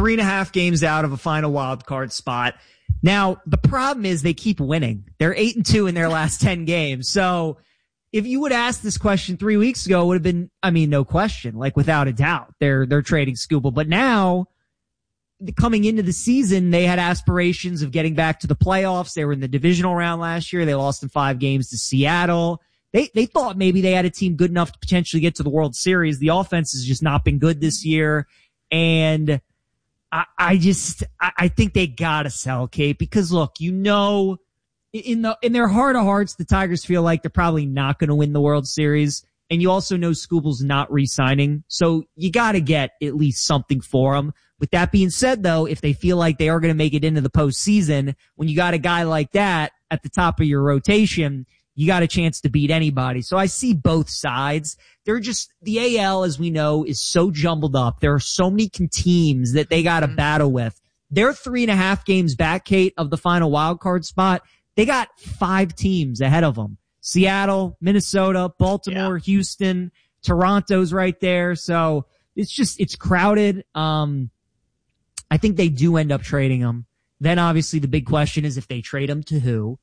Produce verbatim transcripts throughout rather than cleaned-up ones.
three and a half games out of a final wild card spot. Now, the problem is they keep winning. They're eight and two in their last ten games. So if you would ask this question three weeks ago, it would have been, I mean, no question, like without a doubt, they're, they're trading Skubal. But now, coming into the season, they had aspirations of getting back to the playoffs. They were in the divisional round last year. They lost in five games to Seattle. They, they thought maybe they had a team good enough to potentially get to the World Series. The offense has just not been good this year. And I, I just, I, I think they gotta sell, Kate, because look, you know, in the, in their heart of hearts, the Tigers feel like they're probably not going to win the World Series. And you also know Skubal's not re-signing. So you gotta get at least something for him. With that being said, though, if they feel like they are going to make it into the postseason, when you got a guy like that at the top of your rotation, you got a chance to beat anybody. So I see both sides. They're just, the A L, as we know, is so jumbled up. There are so many teams that they got to mm-hmm. battle with. They're three and a half games back, Kate, of the final wild card spot. They got five teams ahead of them. Seattle, Minnesota, Baltimore, yeah. Houston, Toronto's right there. So it's just, it's crowded. Um, I think they do end up trading him. Then obviously the big question is if they trade him to who.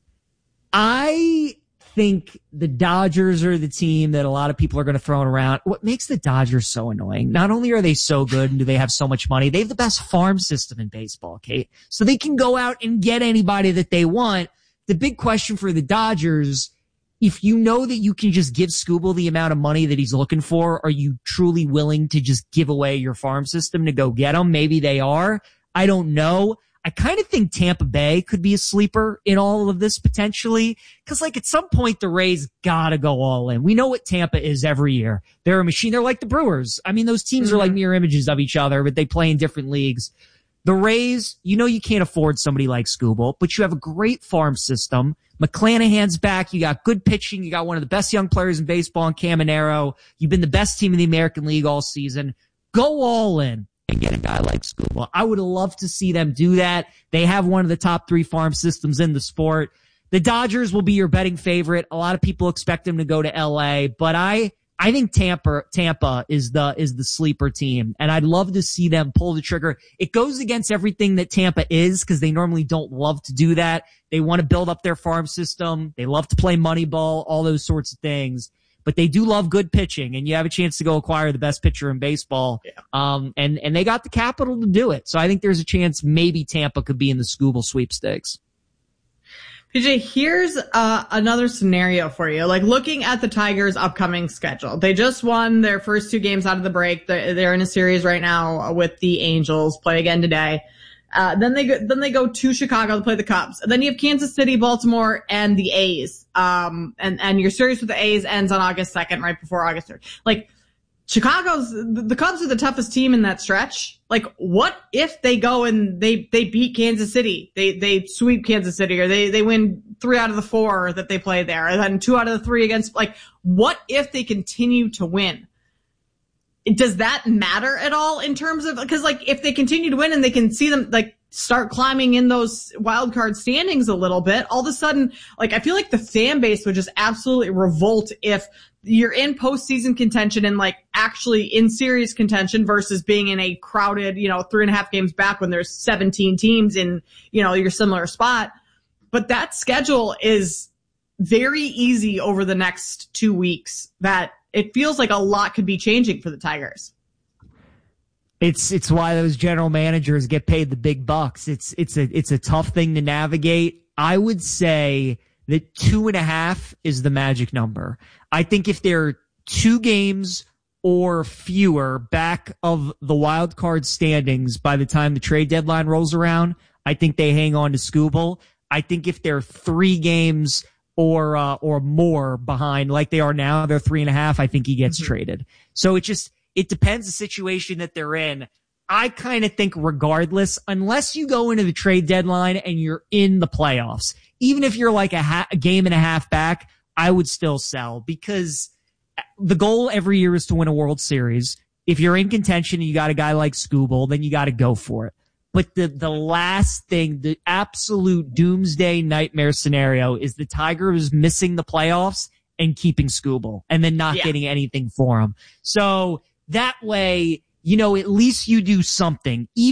I think the Dodgers are the team that a lot of people are going to throw around. What makes the Dodgers so annoying? Not only are they so good and do they have so much money, they have the best farm system in baseball, Kate. So they can go out and get anybody that they want. The big question for the Dodgers, if you know that you can just give Skubal the amount of money that he's looking for, are you truly willing to just give away your farm system to go get him? Maybe they are. I don't know. I kind of think Tampa Bay could be a sleeper in all of this potentially. Cause like at some point the Rays gotta go all in. We know what Tampa is every year. They're a machine. They're like the Brewers. I mean, those teams mm-hmm. are like mirror images of each other, but they play in different leagues. The Rays, you know you can't afford somebody like Skubal, but you have a great farm system. McClanahan's back. You got good pitching. You got one of the best young players in baseball in Caminero. You've been the best team in the American League all season. Go all in and get a guy like Skubal. I would love to see them do that. They have one of the top three farm systems in the sport. The Dodgers will be your betting favorite. A lot of people expect them to go to L A, but I, I think Tampa, Tampa is the, is the sleeper team. And I'd love to see them pull the trigger. It goes against everything that Tampa is because they normally don't love to do that. They want to build up their farm system. They love to play money ball, all those sorts of things. But they do love good pitching, and you have a chance to go acquire the best pitcher in baseball. Yeah. Um, and, and they got the capital to do it. So I think there's a chance maybe Tampa could be in the Skubal sweepstakes. P J, here's uh, another scenario for you. Like looking at the Tigers' upcoming schedule, they just won their first two games out of the break. They're, they're in a series right now with the Angels. Play again today. Uh, then they go, then they go to Chicago to play the Cubs. Then you have Kansas City, Baltimore, and the A's. Um, and, and your series with the A's ends on August second, right before August third. Like, Chicago's, the Cubs are the toughest team in that stretch. Like, what if they go and they, they beat Kansas City? They, they sweep Kansas City, or they, they win three out of the four that they play there, and then two out of the three against, like, what if they continue to win? Does that matter at all in terms of, because like if they continue to win and they can see them like start climbing in those wild card standings a little bit, all of a sudden, like I feel like the fan base would just absolutely revolt if you're in postseason contention and like actually in serious contention versus being in a crowded, you know, three and a half games back when there's seventeen teams in, you know, your similar spot. But that schedule is very easy over the next two weeks that it feels like a lot could be changing for the Tigers. It's, it's why those general managers get paid the big bucks. It's, it's a, it's a tough thing to navigate. I would say that two and a half is the magic number. I think if there are two games or fewer back of the wild card standings by the time the trade deadline rolls around, I think they hang on to Skubal. I think if there are three games or, uh, or more behind like they are now, they're three and a half, I think he gets mm-hmm. traded. So it just, it depends the situation that they're in. I kind of think regardless, unless you go into the trade deadline and you're in the playoffs, even if you're like a, ha- a game and a half back, I would still sell because the goal every year is to win a World Series. If you're in contention and you got a guy like Skubal, then you got to go for it. But the, the last thing, the absolute doomsday nightmare scenario is the Tigers missing the playoffs and keeping Skubal and then not yeah. getting anything for him. So that way, you know, at least you do something. Even